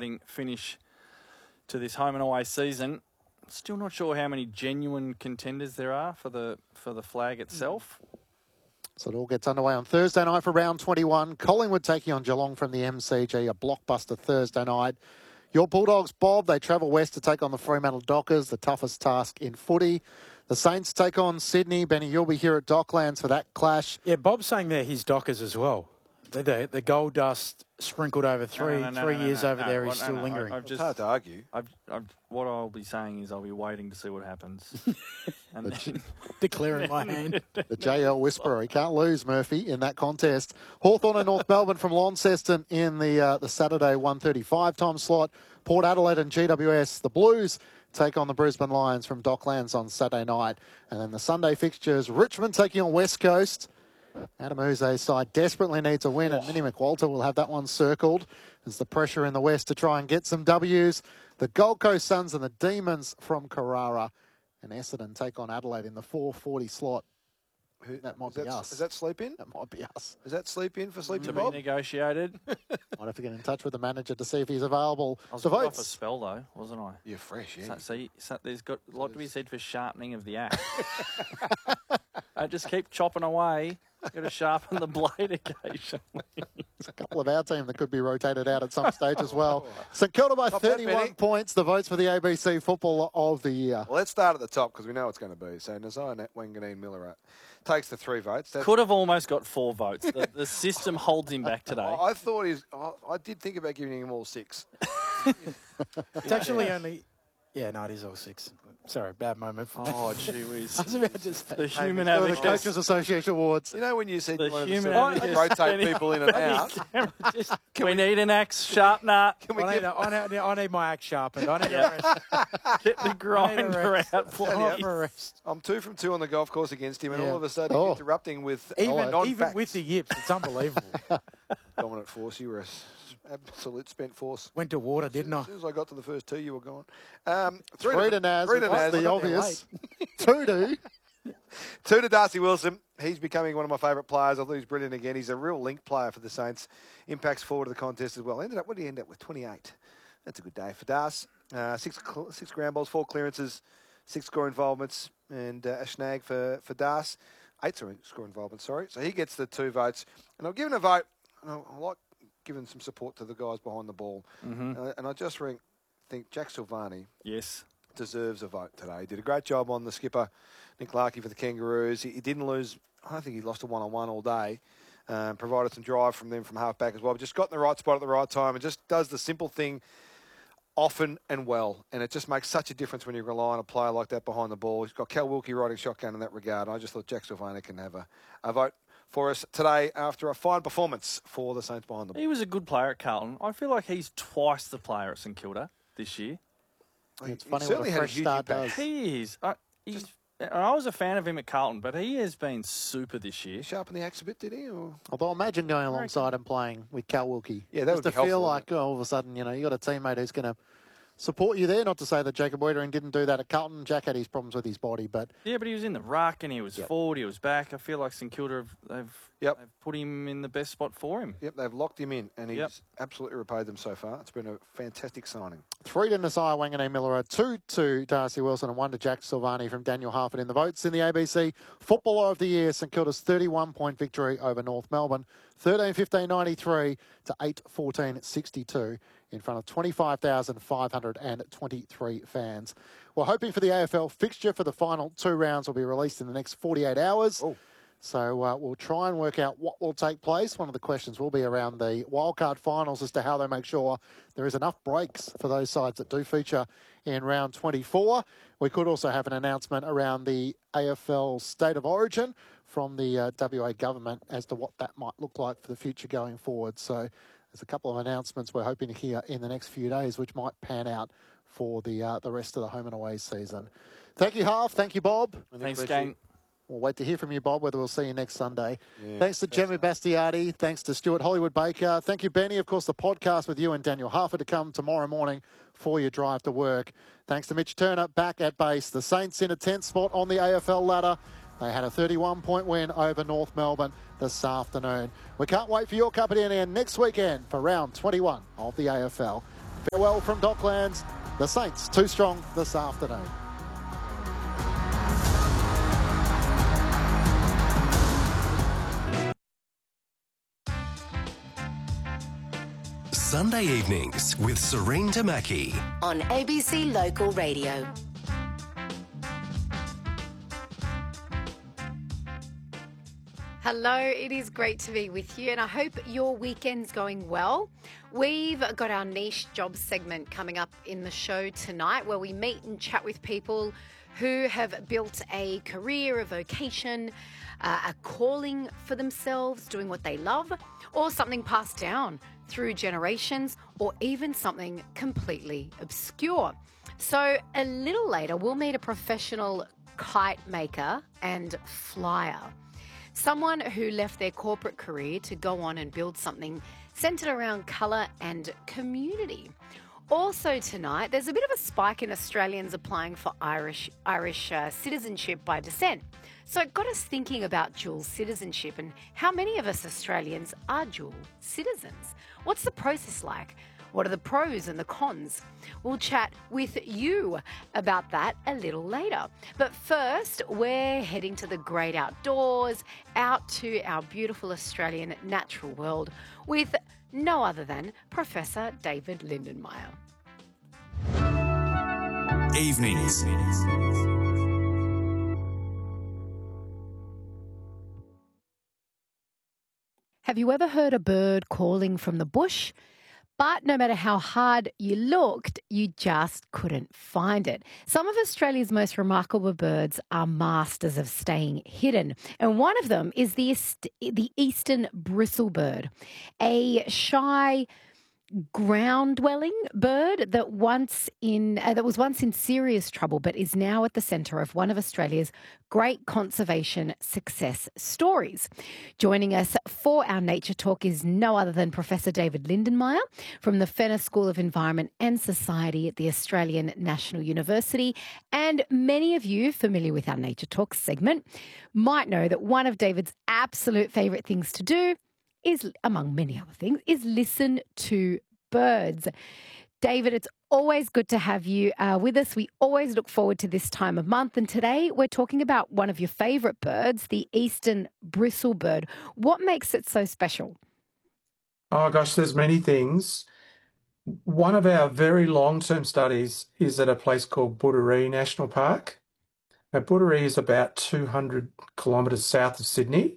exciting finish to this home and away season. Still not sure how many genuine contenders there are for the flag itself. So it all gets underway on Thursday night for round 21. Collingwood taking on Geelong from the MCG, a blockbuster Thursday night. Your Bulldogs, Bob, they travel west to take on the Fremantle Dockers, the toughest task in footy. The Saints take on Sydney. Benny, you'll be here at Docklands for that clash. Yeah, Bob's saying they're his Dockers as well. The gold dust sprinkled over three years over there is still lingering. It's hard to argue. What I'll be saying is I'll be waiting to see what happens. And then declaring my hand. The JL Whisperer. He can't lose, Murphy, in that contest. Hawthorn and North Melbourne from Launceston in the Saturday 1:35 time slot. Port Adelaide and GWS. The Blues take on the Brisbane Lions from Docklands on Saturday night. And then the Sunday fixtures, Richmond taking on West Coast. Adam Uze's side desperately needs a win, and Minnie McWalter will have that one circled. There's the pressure in the West to try and get some W's. The Gold Coast Suns and the Demons from Carrara. And Essendon take on Adelaide in the 4:40 slot. That might be us. Is that sleep in? That might be us. Is that sleep in for sleep to to be Bob? negotiated. Might have to get in touch with the manager to see if he's available. I was The off a votes. spell though, wasn't I? You're fresh, yeah. So there's got a lot to be said for sharpening of the axe. I just keep chopping away. Got to sharpen the blade occasionally. There's a couple of our team that could be rotated out at some stage as well. St Kilda by Top that, 31 Benny. points. The votes for the ABC Footballer of the Year. Well, let's start at the top because we know it's going to be. So Nazai Wanganeen Miller takes the 3 votes. That's, Could have almost got 4 votes. The system holds him back today. I thought I did think about giving him all 6. It's actually only... Yeah, no, it is all 6. Sorry, bad moment. Oh, gee whiz. I was about to say... The human The abacus. Coaches Association Awards. You know when you said The you wanted human to abacus. rotate people in and out? We need an axe sharpener. I need my axe sharpened. I need a rest. Get the grinder out, please. I'm 2 from 2 on the golf course against him, and all of a sudden Oh. he's interrupting with Even non-facts. with the yips, it's unbelievable. Dominant force, you were an absolute spent force. Went to water, didn't I? As soon as I got to the first 2, you were gone. 3 to Naz. Three to That's Naz. the obvious. 2 to... 2 to Darcy Wilson. He's becoming one of my favourite players. I thought he's brilliant again. He's a real link player for the Saints. Impacts forward to the contest as well. What did he end up with? 28. That's a good day for Darcy. 6 ground balls, 4 clearances, 6 score involvements, and a snag for Darcy. 8 score involvements, sorry. So he gets the 2 votes. And I've given a vote. And I like giving some support to the guys behind the ball. And I just think Jack Silvani deserves a vote today. He did a great job on the skipper, Nick Larkey, for the Kangaroos. He didn't lose. I don't think he lost a one-on-one all day. Provided some drive from them from half-back as well. Just got in the right spot at the right time and just does the simple thing often and well. And it just makes such a difference when you rely on a player like that behind the ball. He's got Cal Wilkie riding shotgun in that regard. I just thought Jack Silvani can have a vote for us today after a fine performance for the Saints behind the ball. He was a good player at Carlton. I feel like he's twice the player at St Kilda this year. It's funny what a fresh start does. He is. I was a fan of him at Carlton, but he has been super this year. He sharpened the axe a bit, did he? Or? Although imagine going alongside and playing with Cal Wilkie. Yeah, that just would be to feel helpful, like all of a sudden, you got a teammate who's going to support you there. Not to say that Jacob Wiedering didn't do that at Carlton. Jack had his problems with his body, but... Yeah, but he was in the ruck and he was forward, he was back. I feel like St Kilda, they've put him in the best spot for him. Yep, they've locked him in and he's absolutely repaid them so far. It's been a fantastic signing. 3 to Nasiah Wanganeen Miller, 2 to Darcy Wilson and 1 to Jack Silvani from Daniel Harford in the votes. In the ABC Footballer of the Year, St Kilda's 31-point victory over North Melbourne, 13-15-93 to 8-14-62 in front of 25,523 fans. We're hoping for the AFL fixture for the final 2 rounds will be released in the next 48 hours. Oh. So we'll try and work out what will take place. One of the questions will be around the wildcard finals as to how they make sure there is enough breaks for those sides that do feature in round 24. We could also have an announcement around the AFL State of Origin from the WA government as to what that might look like for the future going forward. So there's a couple of announcements we're hoping to hear in the next few days, which might pan out for the rest of the home and away season. Thank you, Harv. Thank you, Bob. Thanks, gang. We'll wait to hear from you, Bob, whether we'll see you next Sunday. Yeah, thanks to Jemmy Bastiati. Thanks to Stuart Hollywood Baker. Thank you, Benny. Of course, the podcast with you and Daniel Harford to come tomorrow morning for your drive to work. Thanks to Mitch Turner back at base. The Saints in a 10th spot on the AFL ladder. They had a 31-point win over North Melbourne this afternoon. We can't wait for your cup of tea next weekend for round 21 of the AFL. Farewell from Docklands. The Saints too strong this afternoon. Sunday evenings with Serene Tamaki on ABC Local Radio. Hello, it is great to be with you and I hope your weekend's going well. We've got our niche job segment coming up in the show tonight where we meet and chat with people who have built a career, a vocation, a calling for themselves, doing what they love, or something passed down through generations, or even something completely obscure. So a little later, we'll meet a professional kite maker and flyer. Someone who left their corporate career to go on and build something centred around colour and community. Also tonight, there's a bit of a spike in Australians applying for Irish citizenship by descent. So it got us thinking about dual citizenship and how many of us Australians are dual citizens. What's the process like? What are the pros and the cons? We'll chat with you about that a little later. But first, we're heading to the great outdoors, out to our beautiful Australian natural world with no other than Professor David Lindenmayer. Evenings. Have you ever heard a bird calling from the bush? But no matter how hard you looked, you just couldn't find it. Some of Australia's most remarkable birds are masters of staying hidden. And one of them is the eastern bristlebird, a shy ground-dwelling bird that was once in serious trouble but is now at the centre of one of Australia's great conservation success stories. Joining us for our Nature Talk is no other than Professor David Lindenmayer from the Fenner School of Environment and Society at the Australian National University. And many of you familiar with our Nature Talk segment might know that one of David's absolute favourite things to do is, among many other things, is listen to birds. David, it's always good to have you with us. We always look forward to this time of month. And today we're talking about one of your favourite birds, the eastern bristlebird. What makes it so special? Oh, gosh, there's many things. One of our very long-term studies is at a place called Budaree National Park. Now, Budaree is about 200 kilometres south of Sydney.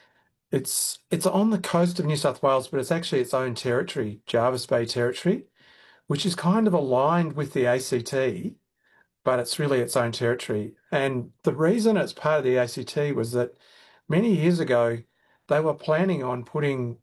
It's on the coast of New South Wales, but it's actually its own territory, Jervis Bay Territory, which is kind of aligned with the ACT, but it's really its own territory. And the reason it's part of the ACT was that many years ago, they were planning on putting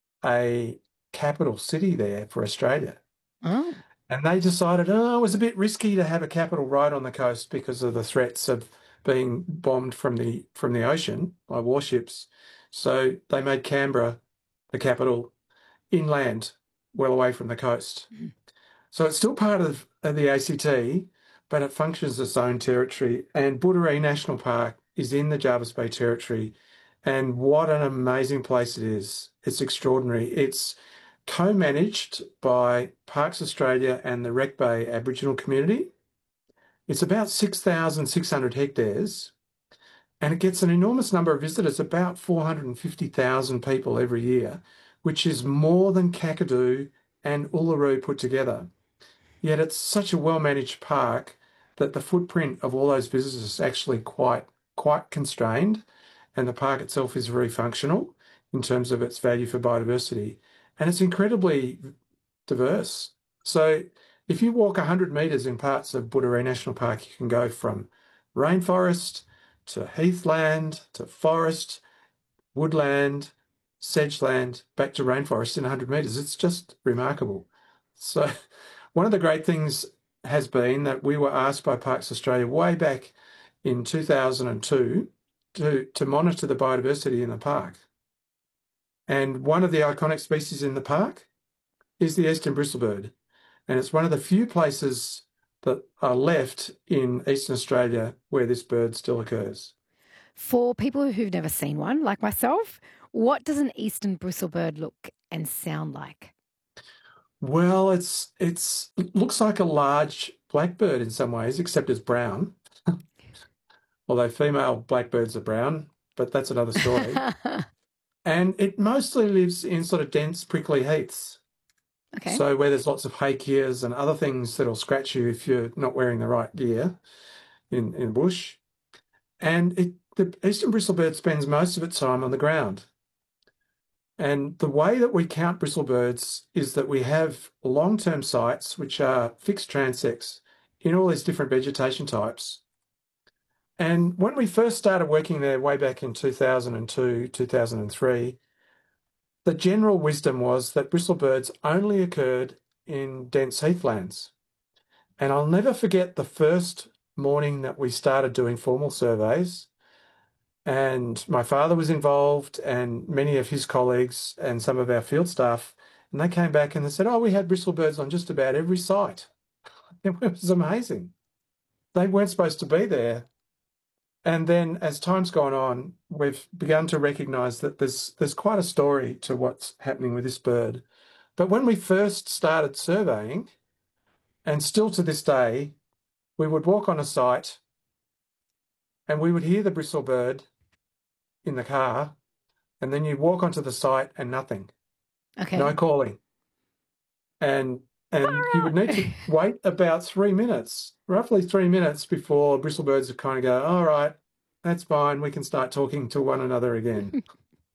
a capital city there for Australia. Oh. And they decided, it was a bit risky to have a capital right on the coast because of the threats of being bombed from the ocean by warships. So they made Canberra the capital inland, well away from the coast. Mm. So it's still part of the ACT, but it functions as its own territory. And Budaree National Park is in the Jervis Bay Territory. And what an amazing place it is. It's extraordinary. It's co-managed by Parks Australia and the Wreck Bay Aboriginal community. It's about 6,600 hectares. And it gets an enormous number of visitors, about 450,000 people every year, which is more than Kakadu and Uluru put together. Yet it's such a well-managed park that the footprint of all those visitors is actually quite constrained, and the park itself is very functional in terms of its value for biodiversity. And it's incredibly diverse. So if you walk 100 metres in parts of Budaree National Park, you can go from rainforest to heathland, to forest, woodland, sedgeland, back to rainforest in 100 metres. It's just remarkable. So one of the great things has been that we were asked by Parks Australia way back in 2002 to monitor the biodiversity in the park. And one of the iconic species in the park is the eastern bristlebird. And it's one of the few places that are left in Eastern Australia where this bird still occurs. For people who've never seen one, like myself, what does an eastern bristlebird look and sound like? Well, it looks like a large blackbird in some ways, except it's brown. Although female blackbirds are brown, but that's another story. And it mostly lives in sort of dense, prickly heaths. Okay. So where there's lots of hakeas and other things that'll scratch you if you're not wearing the right gear in bush. And the eastern bristlebird spends most of its time on the ground. And the way that we count bristlebirds is that we have long-term sites, which are fixed transects in all these different vegetation types. And when we first started working there way back in 2002, 2003, the general wisdom was that bristlebirds only occurred in dense heathlands. And I'll never forget the first morning that we started doing formal surveys, and my father was involved and many of his colleagues and some of our field staff, and they came back and they said, oh, we had bristlebirds on just about every site. It was amazing. They weren't supposed to be there. And then as time's gone on, we've begun to recognise that there's quite a story to what's happening with this bird. But when we first started surveying, and still to this day, we would walk on a site and we would hear the bristlebird in the car, and then you walk onto the site and nothing. Okay. No calling. And you would need to wait about 3 minutes, roughly 3 minutes, before bristlebirds would kind of go, all right, that's fine, we can start talking to one another again.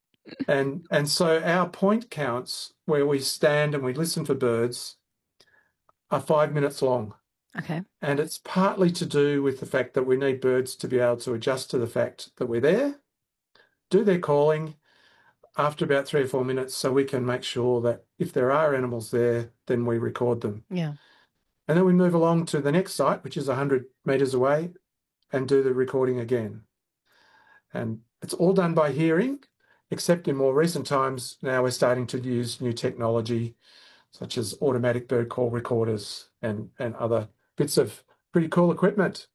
and so our point counts where we stand and we listen for birds are 5 minutes long. Okay. And it's partly to do with the fact that we need birds to be able to adjust to the fact that we're there, do their calling after about 3 or 4 minutes, so we can make sure that if there are animals there, then we record them. Yeah. And then we move along to the next site, which is 100 metres away, and do the recording again. And it's all done by hearing, except in more recent times, now we're starting to use new technology, such as automatic bird call recorders and other bits of pretty cool equipment.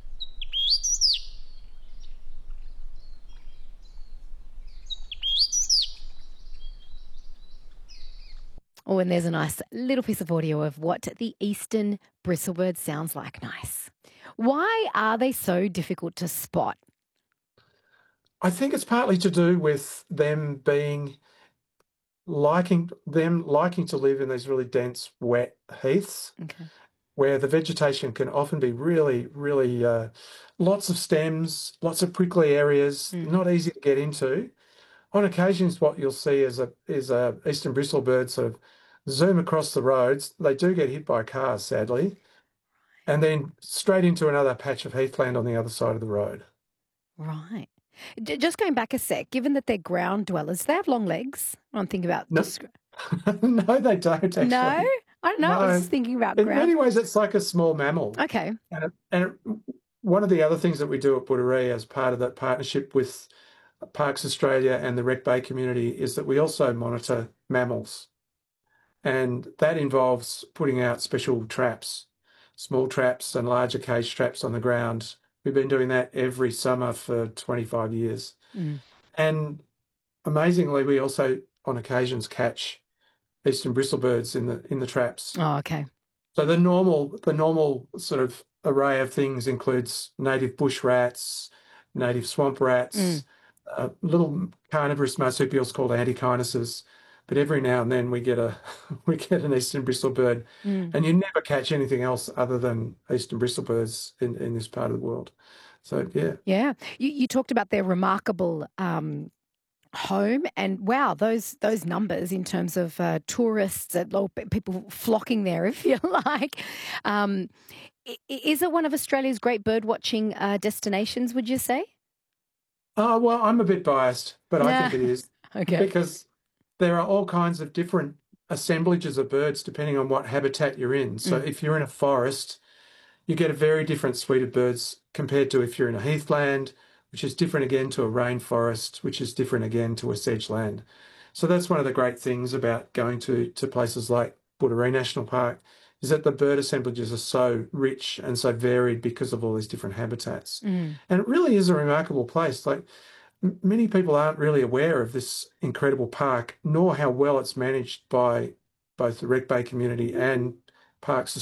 Oh, and there's a nice little piece of audio of what the eastern bristlebird sounds like. Nice. Why are they so difficult to spot? I think it's partly to do with them liking to live in these really dense, wet heaths, where the vegetation can often be really, really lots of stems, lots of prickly areas, not easy to get into. On occasions, what you'll see is a eastern bristlebird sort of zoom across the roads. They do get hit by cars, sadly, and then straight into another patch of heathland on the other side of the road. Right. Just going back a sec, given that they're ground dwellers, they have long legs. I'm thinking about... No, no they don't, actually. No? I don't know. No. I was thinking about ground. In many ways, it's like a small mammal. Okay. One of the other things that we do at Budaree as part of that partnership with Parks Australia and the Wreck Bay community is that we also monitor mammals. And that involves putting out special traps, small traps and larger cage traps on the ground. We've been doing that every summer for 25 years. And amazingly, we also on occasions catch eastern bristlebirds in the traps. Oh, okay. So the normal sort of array of things includes native bush rats, native swamp rats, little carnivorous marsupials called antechinus, but every now and then we get an eastern bristlebird, and you never catch anything else other than eastern bristlebirds in this part of the world. So yeah. You talked about their remarkable home, and wow, those numbers in terms of tourists, people flocking there, if you like. Is it one of Australia's great bird watching destinations? Would you say? Well, I'm a bit biased, but I think it is. Okay. Because there are all kinds of different assemblages of birds depending on what habitat you're in. So if you're in a forest, you get a very different suite of birds compared to if you're in a heathland, which is different again to a rainforest, which is different again to a sedge land. So that's one of the great things about going to places like Budaree National Park, is that the bird assemblages are so rich and so varied because of all these different habitats. And it really is a remarkable place. Like, many people aren't really aware of this incredible park, nor how well it's managed by both the Wreck Bay community and Parks